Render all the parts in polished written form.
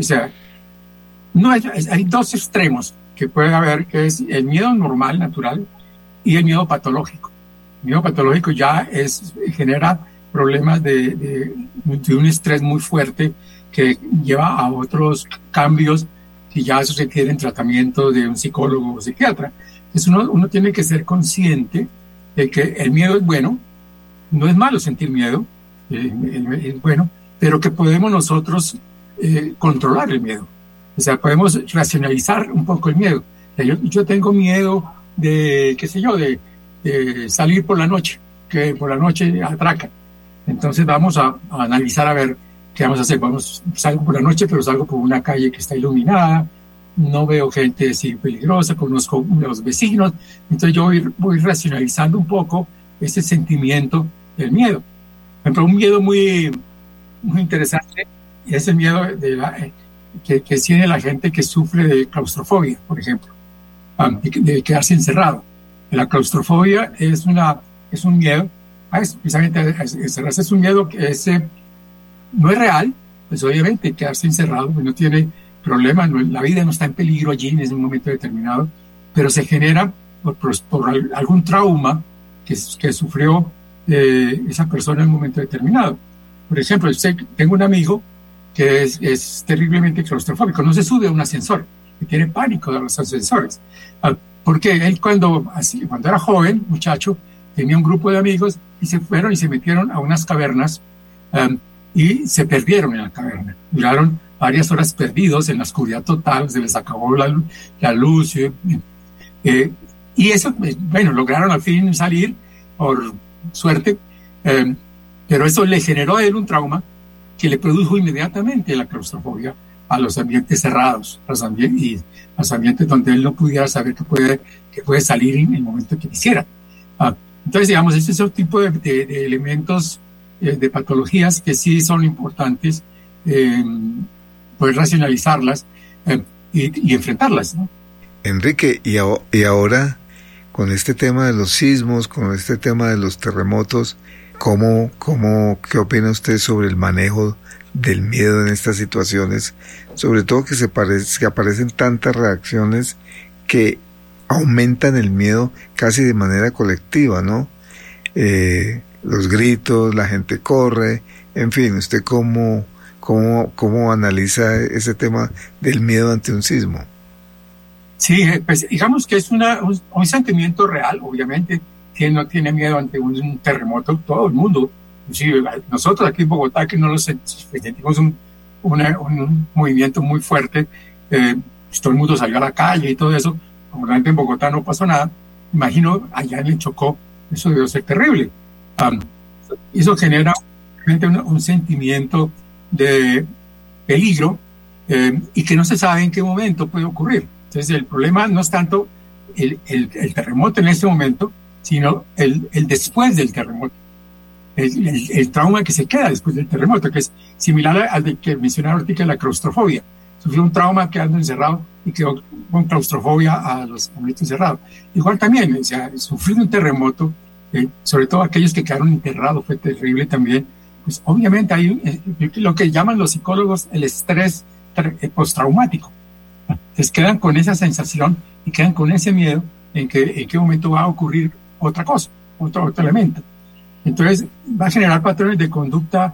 O sea, no hay dos extremos que puede haber, que es el miedo normal, natural, y el miedo patológico. El miedo patológico ya genera problemas de un estrés muy fuerte que lleva a otros cambios que ya se requieren tratamiento de un psicólogo o psiquiatra. Entonces uno tiene que ser consciente de que el miedo es bueno, no es malo sentir miedo, es bueno, pero que podemos nosotros controlar el miedo. O sea, podemos racionalizar un poco el miedo. Yo tengo miedo de, qué sé yo, de salir por la noche, que por la noche atracan. Entonces vamos a analizar a ver qué vamos a hacer. Salgo por la noche, pero salgo por una calle que está iluminada, no veo gente así peligrosa, conozco a los vecinos. Entonces yo voy racionalizando un poco ese sentimiento del miedo. Por ejemplo, un miedo muy, muy interesante es el miedo que tiene la gente que sufre de claustrofobia, por ejemplo, de quedarse encerrado. La claustrofobia es un miedo, precisamente encerrarse es un miedo que no es real, pues obviamente quedarse encerrado pues no tiene problema, la vida no está en peligro allí en un momento determinado, pero se genera por algún trauma que sufrió esa persona en un momento determinado. Por ejemplo, tengo un amigo que es terriblemente claustrofóbico, no se sube a un ascensor, que tiene pánico de los ascensores. Porque él cuando era joven, muchacho, tenía un grupo de amigos y se fueron y se metieron a unas cavernas y se perdieron en la caverna. Duraron varias horas perdidos en la oscuridad total, se les acabó la luz. Y eso, bueno, lograron al fin salir por suerte, pero eso le generó a él un trauma que le produjo inmediatamente la claustrofobia a los ambientes cerrados, y los ambientes donde él no pudiera saber que puede salir en el momento que quisiera. Entonces, digamos, este es el tipo de elementos, de patologías que sí son importantes, poder racionalizarlas y enfrentarlas, ¿no? Enrique, y ahora, con este tema de los sismos, con este tema de los terremotos, ¿qué opina usted sobre el manejo del miedo en estas situaciones? Sobre todo que aparecen tantas reacciones que aumentan el miedo casi de manera colectiva, ¿no? Los gritos, la gente corre, en fin, ¿usted cómo analiza ese tema del miedo ante un sismo? Sí, pues digamos que es un sentimiento real, obviamente. ¿Quién no tiene miedo ante un terremoto? Todo el mundo. Inclusive nosotros aquí en Bogotá, que no lo sentimos un movimiento muy fuerte, pues todo el mundo salió a la calle y todo eso. Obviamente en Bogotá no pasó nada. Imagino allá en el Chocó, eso debió ser terrible. Eso genera un sentimiento de peligro y que no se sabe en qué momento puede ocurrir. Entonces el problema no es tanto el terremoto en este momento, sino el después del terremoto. El trauma que se queda después del terremoto, que es similar al que mencionaba ahorita, la claustrofobia. Sufrió un trauma quedando encerrado y quedó con claustrofobia a los momentos encerrados. Igual también, o sea, sufrir un terremoto, sobre todo aquellos que quedaron enterrados, fue terrible también. Pues obviamente hay lo que llaman los psicólogos el estrés postraumático. Entonces quedan con esa sensación y quedan con ese miedo en qué momento va a ocurrir otra cosa, otro elemento. Entonces va a generar patrones de conducta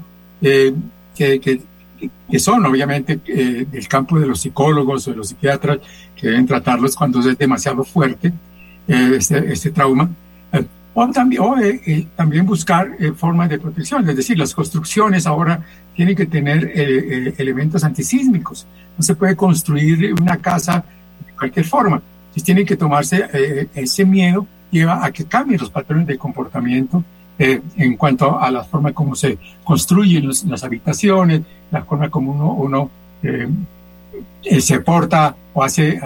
que son obviamente del campo de los psicólogos o de los psiquiatras, que deben tratarlos cuando es demasiado fuerte este trauma. O también buscar formas de protección, es decir, las construcciones ahora tienen que tener elementos antisísmicos. No se puede construir una casa de cualquier forma. Entonces tienen que tomarse, ese miedo lleva a que cambien los patrones de comportamiento en cuanto a la forma como se construyen las habitaciones, la forma como uno se porta o hace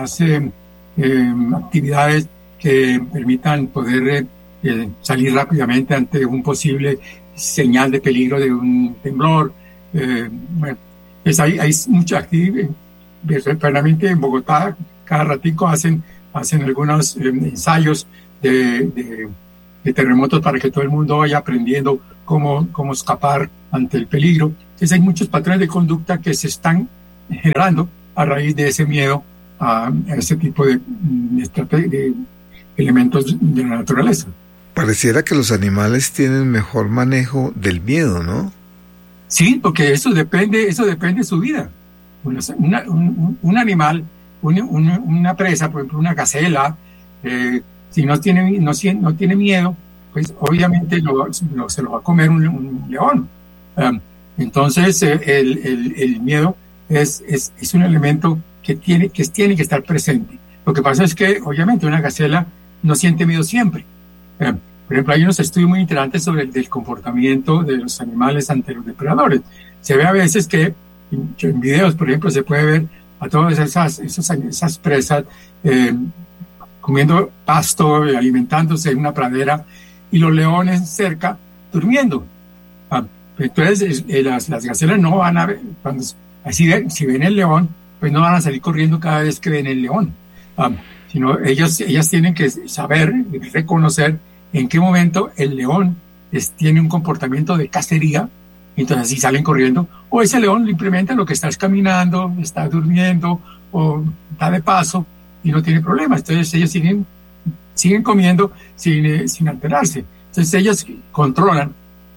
actividades que permitan poder salir rápidamente ante un posible señal de peligro de un temblor. Bueno, pues hay mucha actividad. Realmente en Bogotá cada ratico hacen algunos ensayos de terremotos para que todo el mundo vaya aprendiendo cómo escapar ante el peligro. Entonces hay muchos patrones de conducta que se están generando a raíz de ese miedo a ese tipo de elementos de la naturaleza. Pareciera que los animales tienen mejor manejo del miedo, ¿no? Sí, porque eso depende de su vida. Un animal, una presa, por ejemplo, una gacela, si no tiene miedo, pues obviamente se lo va a comer un león. Entonces, el miedo es un elemento que tiene que estar presente. Lo que pasa es que, obviamente, una gacela no siente miedo siempre. Por ejemplo, hay unos estudios muy interesantes sobre el comportamiento de los animales ante los depredadores. Se ve a veces que en videos, por ejemplo, se puede ver a todas esas presas comiendo pasto, alimentándose en una pradera, y los leones cerca durmiendo. Entonces, las gacelas no van a ver, si ven el león, pues no van a salir corriendo cada vez que ven el león, sino ellas tienen que saber y reconocer en qué momento el león tiene un comportamiento de cacería, entonces así salen corriendo, o ese león simplemente lo que está es caminando, está durmiendo o está de paso y no tiene problemas. Entonces ellos siguen comiendo sin alterarse. Entonces ellos controlan,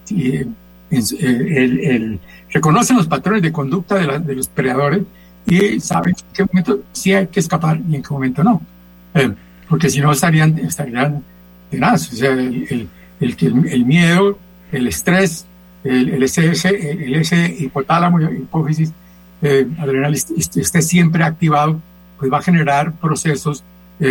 reconocen los patrones de conducta de los predadores y saben en qué momento sí hay que escapar y en qué momento no. Porque si no estarían tenaz. O sea, el miedo, el estrés, el ese hipotálamo, hipófisis adrenal esté siempre activado, pues va a generar procesos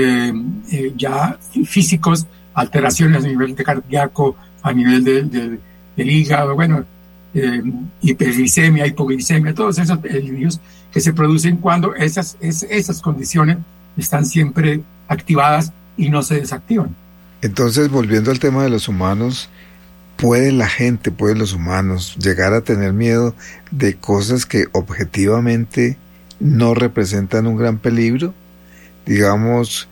ya físicos, alteraciones a nivel de cardíaco, a nivel del hígado, bueno, hiperglicemia, hipoglicemia, todos esos delirios que se producen cuando esas condiciones están siempre activadas y no se desactivan. Entonces, volviendo al tema de los humanos, ¿pueden los humanos llegar a tener miedo de cosas que objetivamente no representan un gran peligro? Digamos,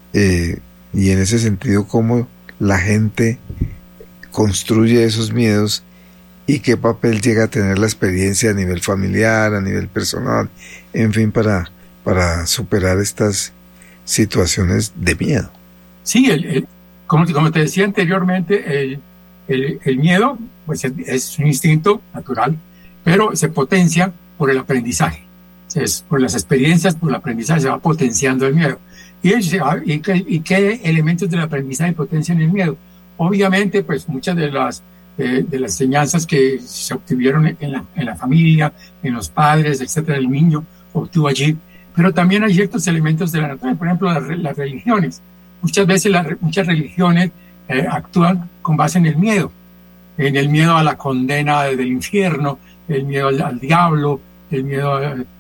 y en ese sentido, ¿cómo la gente construye esos miedos y qué papel llega a tener la experiencia a nivel familiar, a nivel personal, en fin, para superar estas situaciones de miedo? Sí, como te decía anteriormente, el miedo pues es un instinto natural, pero se potencia por el aprendizaje. Por las experiencias, por el aprendizaje se va potenciando el miedo. ¿Y qué elementos del aprendizaje potencian el miedo? Obviamente, pues muchas de las enseñanzas que se obtuvieron en la familia, en los padres, etcétera, el niño obtuvo allí, pero también hay ciertos elementos de la naturaleza, por ejemplo, las religiones. Muchas veces muchas religiones actúan con base en el miedo a la condena del infierno, el miedo al diablo, el miedo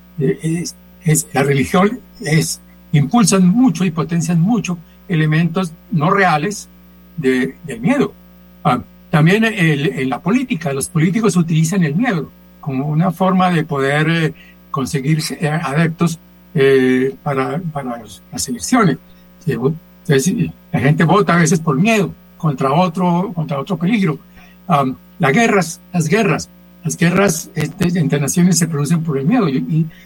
la religión impulsan mucho y potencian mucho elementos no reales del miedo. También en la política, los políticos utilizan el miedo como una forma de poder conseguir adeptos para las elecciones. Entonces, la gente vota a veces por miedo contra otro peligro. Las guerras entre naciones se producen por el miedo.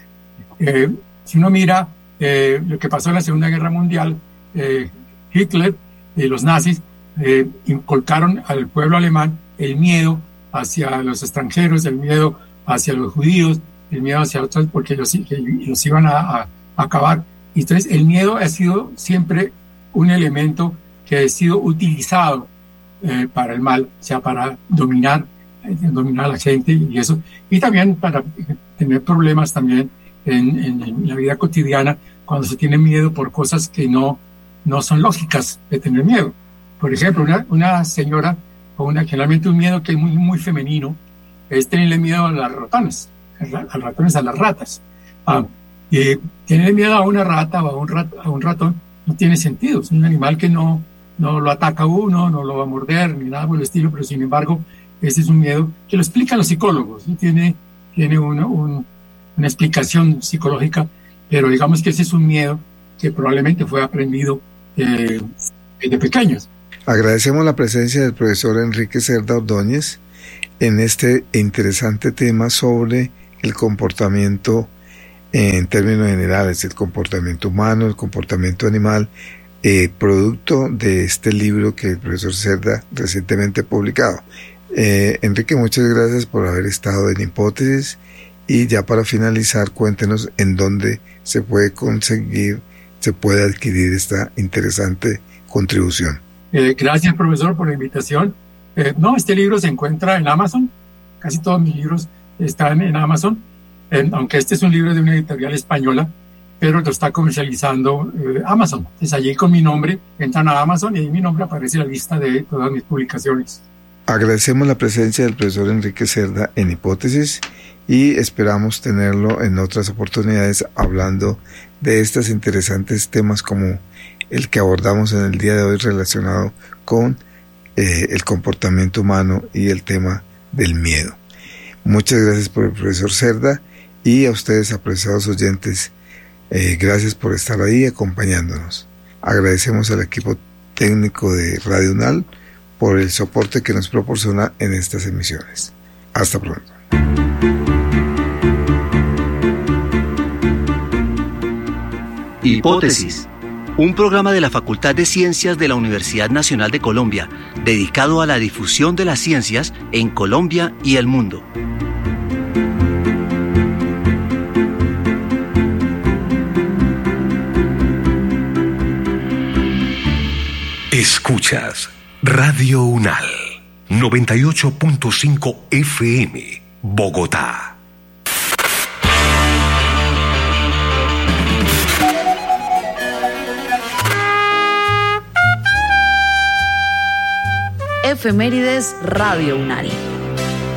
Si uno mira lo que pasó en la Segunda Guerra Mundial, Hitler y los nazis inculcaron al pueblo alemán el miedo hacia los extranjeros, el miedo hacia los judíos, el miedo hacia otros, porque los iban a acabar. Y entonces el miedo ha sido siempre un elemento que ha sido utilizado para el mal, o sea, para dominar a la gente y eso, y también para tener problemas también en la vida cotidiana cuando se tiene miedo por cosas que no son lógicas de tener miedo. Por ejemplo, una señora con generalmente un miedo que es muy, muy femenino es tenerle miedo a las ratones, a las ratas. Y tenerle miedo a una rata o a un ratón no tiene sentido. Es un animal que no lo ataca a uno, no lo va a morder, ni nada por el estilo, pero sin embargo, ese es un miedo que lo explican los psicólogos, ¿sí? Tiene una explicación psicológica, pero digamos que ese es un miedo que probablemente fue aprendido de pequeños. Agradecemos la presencia del profesor Enrique Cerda Ordóñez en este interesante tema sobre el comportamiento en términos generales, el comportamiento humano, el comportamiento animal, producto de este libro que el profesor Cerda recientemente ha publicado. Enrique, muchas gracias por haber estado en Hipótesis, y ya para finalizar, cuéntenos en dónde se puede conseguir, se puede adquirir esta interesante contribución. Gracias, profesor, por la invitación. Este libro se encuentra en Amazon. Casi todos mis libros están en Amazon, aunque este es un libro de una editorial española, pero lo está comercializando Amazon. Entonces allí con mi nombre entran a Amazon y ahí mi nombre aparece en la lista de todas mis publicaciones. Agradecemos la presencia del profesor Enrique Cerda en Hipótesis y esperamos tenerlo en otras oportunidades hablando de estos interesantes temas como el que abordamos en el día de hoy relacionado con el comportamiento humano y el tema del miedo. Muchas gracias por el profesor Cerda, y a ustedes, apreciados oyentes, gracias por estar ahí acompañándonos. Agradecemos al equipo técnico de Radio UNAL por el soporte que nos proporciona en estas emisiones. Hasta pronto. Hipótesis, un programa de la Facultad de Ciencias de la Universidad Nacional de Colombia, dedicado a la difusión de las ciencias en Colombia y el mundo. Escuchas Radio UNAL 98.5 FM, Bogotá. Efemérides Radio UNAL.